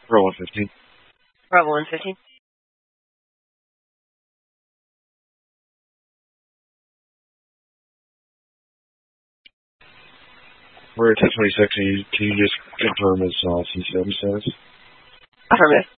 Bravo 115. Bravo 115. We're at 1026. Can you just confirm his CCW status? Affirmative.